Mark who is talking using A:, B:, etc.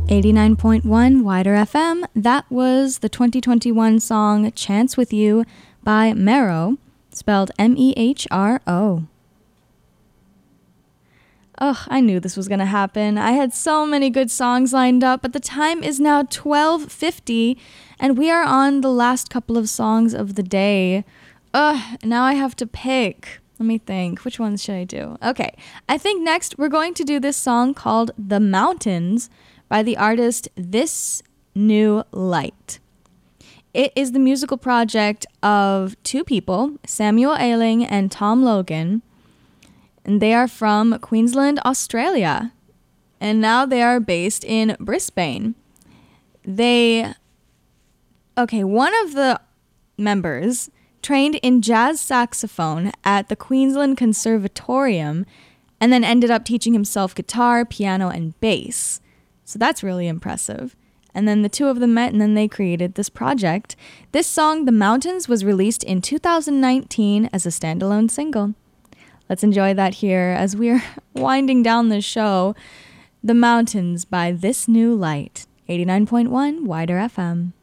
A: 89.1 Wider FM. That was the 2021 song Chance With You by Mehro, spelled Mehro. Ugh, I knew this was going to happen. I had so many good songs lined up, but the time is now 12:50, and we are on the last couple of songs of the day. Now I have to pick. Let me think. Which ones should I do? Okay, I think next we're going to do this song called The Mountains by the artist This New Light. It is the musical project of two people, Samuel Ailing and Tom Logan, and they are from Queensland, Australia, and now they are based in Brisbane. One of the members trained in jazz saxophone at the Queensland Conservatorium and then ended up teaching himself guitar, piano, and bass. So that's really impressive. And then the two of them met and then they created this project. This song, The Mountains, was released in 2019 as a standalone single. Let's enjoy that here as we're winding down the show. The Mountains by This New Light, 89.1 Wider FM.